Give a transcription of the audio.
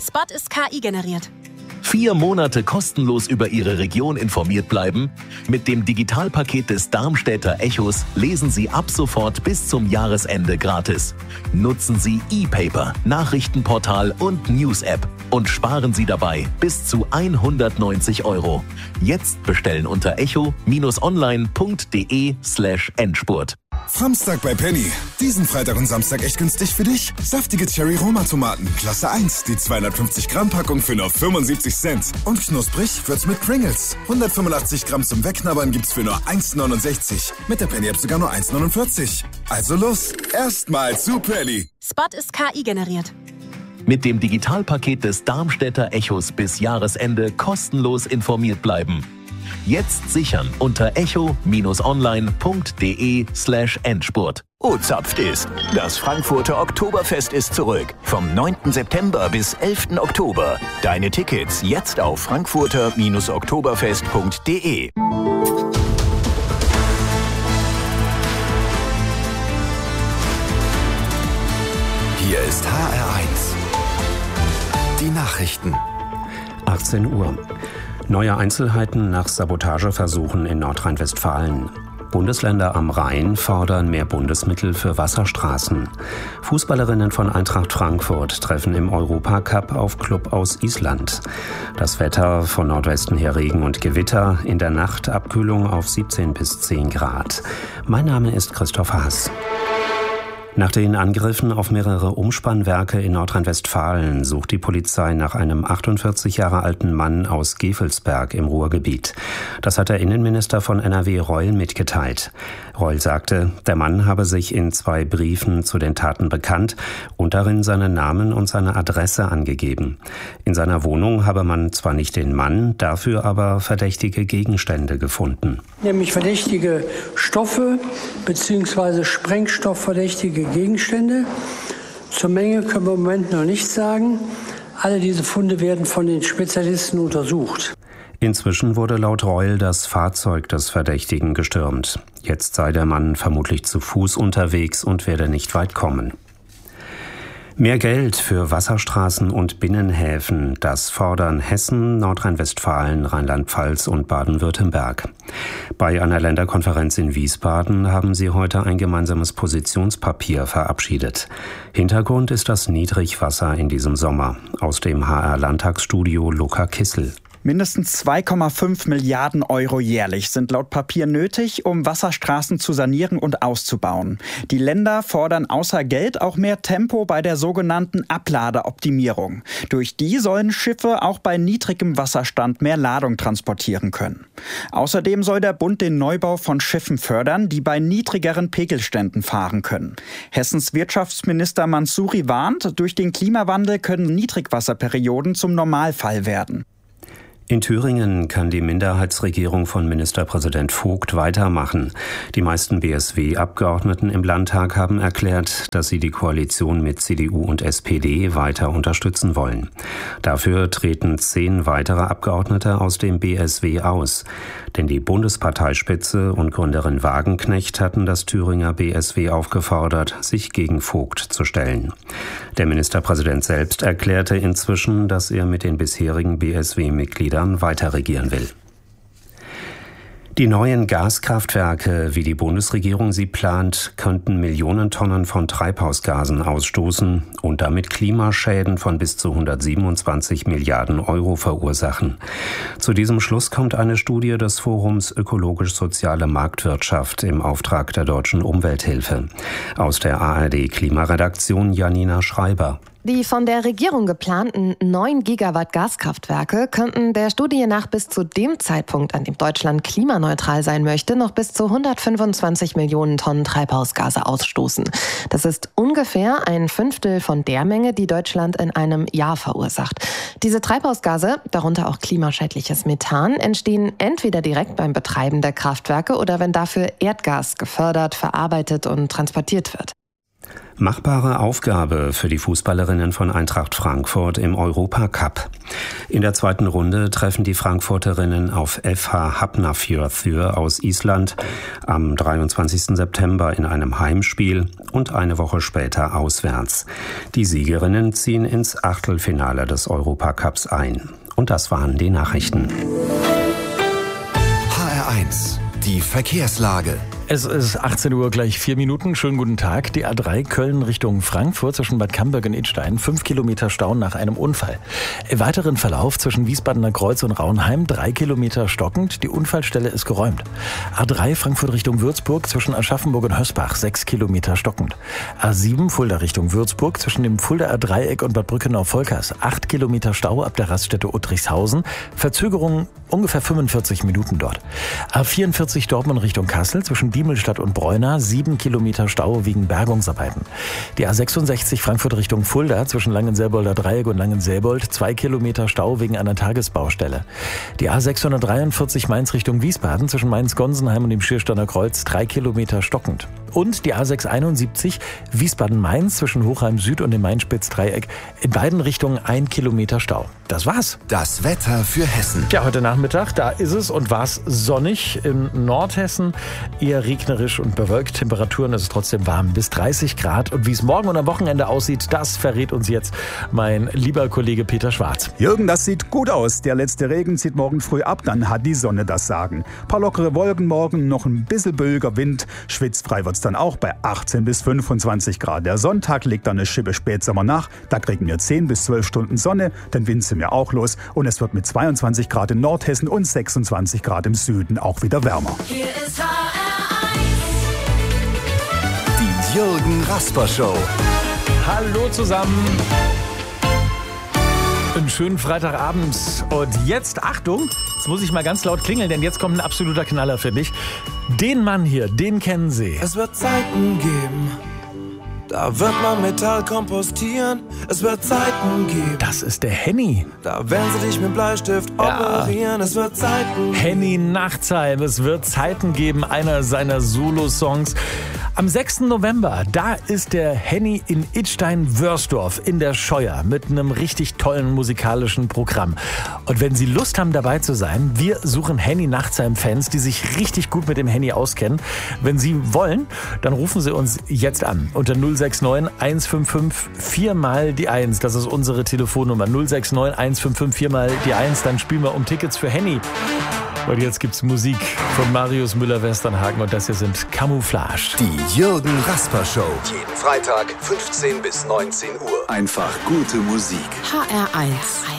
Spot ist KI generiert. 4 Monate kostenlos über Ihre Region informiert bleiben? Mit dem Digitalpaket des Darmstädter Echos lesen Sie ab sofort bis zum Jahresende gratis. Nutzen Sie ePaper, Nachrichtenportal und News-App und sparen Sie dabei bis zu 190 €. Jetzt bestellen unter echo-online.de/Endspurt. Samstag bei Penny. Diesen Freitag und Samstag echt günstig für dich. Saftige Cherry-Roma-Tomaten, Klasse 1. Die 250 Gramm Packung für nur 75 Cent. Und knusprig wird's mit Pringles. 185 Gramm zum Wegknabbern gibt's für nur 1,69. Mit der Penny-App sogar nur 1,49. Also los, erstmal zu Penny. Spot ist KI generiert. Mit dem Digitalpaket des Darmstädter Echos bis Jahresende kostenlos informiert bleiben. Jetzt sichern unter echo-online.de/Endspurt. O-Zapft ist. Das Frankfurter Oktoberfest ist zurück. Vom 9. September bis 11. Oktober. Deine Tickets jetzt auf frankfurter-oktoberfest.de. Hier ist HR1. Die Nachrichten. 18 Uhr. Neue Einzelheiten nach Sabotageversuchen in Nordrhein-Westfalen. Bundesländer am Rhein fordern mehr Bundesmittel für Wasserstraßen. Fußballerinnen von Eintracht Frankfurt treffen im Europacup auf Club aus Island. Das Wetter von Nordwesten her Regen und Gewitter, in der Nacht Abkühlung auf 17 bis 10 Grad. Mein Name ist Christoph Haas. Nach den Angriffen auf mehrere Umspannwerke in Nordrhein-Westfalen sucht die Polizei nach einem 48 Jahre alten Mann aus Gevelsberg im Ruhrgebiet. Das hat der Innenminister von NRW Reul mitgeteilt. Reul sagte, der Mann habe sich in 2 Briefen zu den Taten bekannt und darin seinen Namen und seine Adresse angegeben. In seiner Wohnung habe man zwar nicht den Mann, dafür aber verdächtige Gegenstände gefunden. Nämlich verdächtige Stoffe bzw. sprengstoffverdächtige Gegenstände. Zur Menge können wir im Moment noch nichts sagen. Alle diese Funde werden von den Spezialisten untersucht. Inzwischen wurde laut Reul das Fahrzeug des Verdächtigen gestürmt. Jetzt sei der Mann vermutlich zu Fuß unterwegs und werde nicht weit kommen. Mehr Geld für Wasserstraßen und Binnenhäfen, das fordern Hessen, Nordrhein-Westfalen, Rheinland-Pfalz und Baden-Württemberg. Bei einer Länderkonferenz in Wiesbaden haben sie heute ein gemeinsames Positionspapier verabschiedet. Hintergrund ist das Niedrigwasser in diesem Sommer. Aus dem HR-Landtagsstudio Luca Kissel. Mindestens 2,5 Milliarden € jährlich sind laut Papier nötig, um Wasserstraßen zu sanieren und auszubauen. Die Länder fordern außer Geld auch mehr Tempo bei der sogenannten Abladeoptimierung. Durch die sollen Schiffe auch bei niedrigem Wasserstand mehr Ladung transportieren können. Außerdem soll der Bund den Neubau von Schiffen fördern, die bei niedrigeren Pegelständen fahren können. Hessens Wirtschaftsminister Mansouri warnt, durch den Klimawandel können Niedrigwasserperioden zum Normalfall werden. In Thüringen kann die Minderheitsregierung von Ministerpräsident Vogt weitermachen. Die meisten BSW-Abgeordneten im Landtag haben erklärt, dass sie die Koalition mit CDU und SPD weiter unterstützen wollen. Dafür treten 10 weitere Abgeordnete aus dem BSW aus. Denn die Bundesparteispitze und Gründerin Wagenknecht hatten das Thüringer BSW aufgefordert, sich gegen Vogt zu stellen. Der Ministerpräsident selbst erklärte inzwischen, dass er mit den bisherigen BSW-Mitgliedern weiter regieren will. Die neuen Gaskraftwerke, wie die Bundesregierung sie plant, könnten Millionen Tonnen von Treibhausgasen ausstoßen und damit Klimaschäden von bis zu 127 Milliarden € verursachen. Zu diesem Schluss kommt eine Studie des Forums Ökologisch-Soziale Marktwirtschaft im Auftrag der Deutschen Umwelthilfe. Aus der ARD-Klimaredaktion Janina Schreiber. Die von der Regierung geplanten 9 Gigawatt Gaskraftwerke könnten der Studie nach bis zu dem Zeitpunkt, an dem Deutschland klimaneutral sein möchte, noch bis zu 125 Millionen Tonnen Treibhausgase ausstoßen. Das ist ungefähr 1/5 von der Menge, die Deutschland in einem Jahr verursacht. Diese Treibhausgase, darunter auch klimaschädliches Methan, entstehen entweder direkt beim Betreiben der Kraftwerke oder wenn dafür Erdgas gefördert, verarbeitet und transportiert wird. Machbare Aufgabe für die Fußballerinnen von Eintracht Frankfurt im Europacup. In der zweiten Runde treffen die Frankfurterinnen auf FH Hafnarfjörður aus Island am 23. September in einem Heimspiel und eine Woche später auswärts. Die Siegerinnen ziehen ins Achtelfinale des Europacups ein. Und das waren die Nachrichten. HR1, die Verkehrslage. Es ist 18 Uhr, gleich 4 Minuten. Schönen guten Tag. Die A3 Köln Richtung Frankfurt zwischen Bad Camberg und Idstein. 5 Kilometer Stau nach einem Unfall. Im weiteren Verlauf zwischen Wiesbadener Kreuz und Raunheim 3 Kilometer stockend. Die Unfallstelle ist geräumt. A3 Frankfurt Richtung Würzburg zwischen Aschaffenburg und Hösbach 6 Kilometer stockend. A7 Fulda Richtung Würzburg zwischen dem Fuldaer Dreieck und Bad Brückenau-Volkers 8 Kilometer Stau ab der Raststätte Uttrichshausen. Verzögerung ungefähr 45 Minuten dort. A44 Dortmund Richtung Kassel zwischen Diemelstadt und Bräuna 7 Kilometer Stau wegen Bergungsarbeiten. Die A66 Frankfurt Richtung Fulda zwischen Langenselbolder Dreieck und Langenselbold 2 Kilometer Stau wegen einer Tagesbaustelle. Die A643 Mainz Richtung Wiesbaden zwischen Mainz-Gonsenheim und dem Schiersteiner Kreuz 3 Kilometer stockend. Und die A671 Wiesbaden-Mainz zwischen Hochheim Süd und dem Mainspitz-Dreieck in beiden Richtungen 1 Kilometer Stau. Das war's. Das Wetter für Hessen. Ja, heute Nachmittag, da ist es und war es sonnig. In Nordhessen eher regnerisch und bewölkt. Temperaturen ist es trotzdem warm, bis 30 Grad. Und wie es morgen und am Wochenende aussieht, das verrät uns jetzt mein lieber Kollege Peter Schwarz. Jürgen, das sieht gut aus. Der letzte Regen zieht morgen früh ab, dann hat die Sonne das Sagen. Paar lockere Wolken morgen, noch ein bisschen böiger Wind. Schwitzfrei wird's dann auch bei 18 bis 25 Grad. Der Sonntag legt dann eine Schippe Spätsommer nach. Da kriegen wir 10 bis 12 Stunden Sonne, den Wind sind wir auch los. Und es wird mit 22 Grad in Nordhessen und 26 Grad im Süden auch wieder wärmer. Hier ist HR1. Die Jürgen Rasper Show. Hallo zusammen. Einen schönen Freitagabend. Und jetzt, Achtung, jetzt muss ich mal ganz laut klingeln, denn jetzt kommt ein absoluter Knaller für dich. Den Mann hier, den kennen Sie. Es wird Zeiten geben, da wird man Metall kompostieren. Es wird Zeiten geben. Das ist der Henny. Da werden sie dich mit Bleistift operieren. Es wird Zeiten geben. Henny Nachtsheim. Es wird Zeiten geben, einer seiner Solo-Songs. Am 6. November, da ist der Henny in Idstein-Wörsdorf in der Scheuer mit einem richtig tollen musikalischen Programm. Und wenn Sie Lust haben, dabei zu sein, wir suchen Henny Nachtsheim-Fans, die sich richtig gut mit dem Henny auskennen. Wenn Sie wollen, dann rufen Sie uns jetzt an unter 069 155 4 mal die 1. Das ist unsere Telefonnummer 069 155 4 mal die 1. Dann spielen wir um Tickets für Henny. Und jetzt gibt's Musik von Marius Müller-Westernhagen und das hier sind Camouflage. Die Jürgen Rasper Show. Jeden Freitag 15 bis 19 Uhr. Einfach gute Musik. HR1.